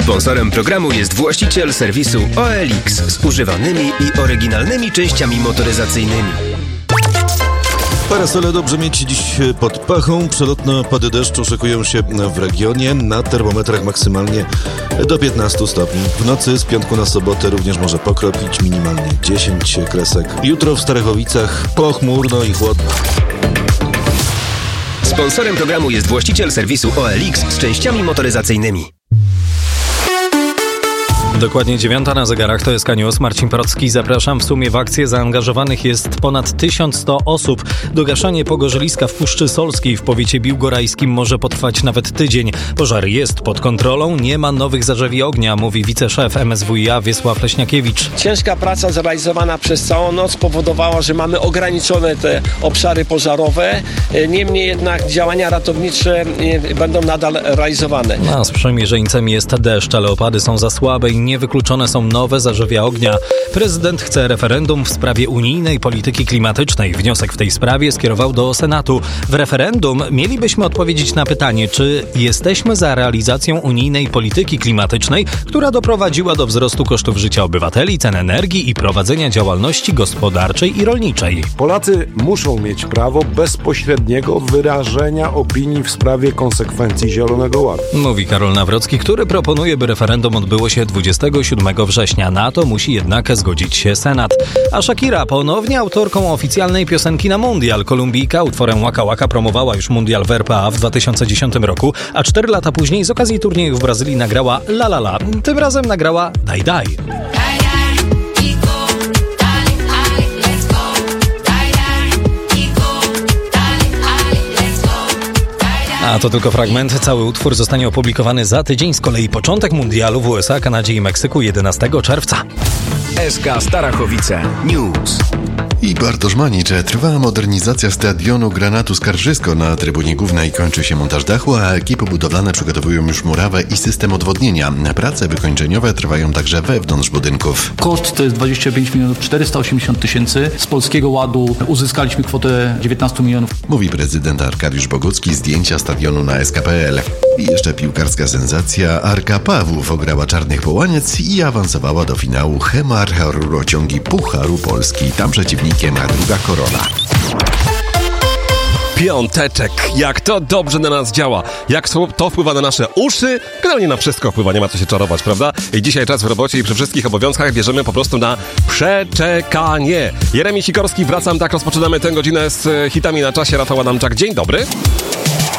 Sponsorem programu jest właściciel serwisu OLX z używanymi i oryginalnymi częściami motoryzacyjnymi. Parasole dobrze mieć dziś pod pachą. Przelotne opady deszczu szykują się w regionie. Na termometrach maksymalnie do 15 stopni. W nocy z piątku na sobotę również może pokropić, minimalnie 10 kresek. Jutro w Starachowicach pochmurno i chłodno. Sponsorem programu jest właściciel serwisu OLX z częściami motoryzacyjnymi. Dokładnie 9 na zegarach, to jest News. Marcin Procki, zapraszam. W sumie w akcję zaangażowanych jest ponad 1100 osób. Gaszenie pogorzeliska w Puszczy Solskiej w powiecie biłgorajskim może potrwać nawet tydzień. Pożar jest pod kontrolą, nie ma nowych zarzewi ognia, mówi wiceszef MSWiA Wiesław Leśniakiewicz. Ciężka praca zrealizowana przez całą noc spowodowała, że mamy ograniczone te obszary pożarowe. Niemniej jednak działania ratownicze będą nadal realizowane. A sprzymierzeńcem jest deszcz, ale opady są za słabe i niewykluczone są nowe zarzewia ognia. Prezydent chce referendum w sprawie unijnej polityki klimatycznej. Wniosek w tej sprawie skierował do Senatu. W referendum mielibyśmy odpowiedzieć na pytanie, czy jesteśmy za realizacją unijnej polityki klimatycznej, która doprowadziła do wzrostu kosztów życia obywateli, cen energii i prowadzenia działalności gospodarczej i rolniczej. Polacy muszą mieć prawo bezpośredniego wyrażenia opinii w sprawie konsekwencji Zielonego Ładu. Mówi Karol Nawrocki, który proponuje, by referendum odbyło się 27 września. Na to musi jednak zgodzić się Senat. A Shakira ponownie autorką oficjalnej piosenki na mundial. Kolumbijka utworem Waka Waka promowała już mundial w RPA w 2010 roku, a 4 lata później z okazji turnieju w Brazylii nagrała La La La. Tym razem nagrała Daj Daj. A to tylko fragment. Cały utwór zostanie opublikowany za tydzień. Z kolei początek mundialu w USA, Kanadzie i Meksyku 11 czerwca. SK Starachowice News. I Bartosz Manicz. Trwa modernizacja stadionu Granatu Skarżysko. Na trybunie głównej kończy się montaż dachu, a ekipy budowlane przygotowują już murawę i system odwodnienia. Prace wykończeniowe trwają także wewnątrz budynków. Koszt to jest 25 480 000. Z Polskiego Ładu uzyskaliśmy kwotę 19 milionów. Mówi prezydent Arkadiusz Bogucki. Zdjęcia stadionu na SK.pl. I jeszcze piłkarska sensacja. Arka Pawłów ograła Czarnych Połaniec i awansowała do finału Hemar Rurociągi Pucharu Polski. Tam przeciwnikiem druga Korola. Piąteczek. Jak to dobrze na nas działa. Jak to wpływa na nasze uszy. Generalnie na wszystko wpływa, nie ma co się czarować, prawda? I dzisiaj czas w robocie i przy wszystkich obowiązkach bierzemy po prostu na przeczekanie. Jeremi Sikorski, wracam, tak rozpoczynamy tę godzinę z hitami na czasie. Rafał Adamczak, dzień dobry.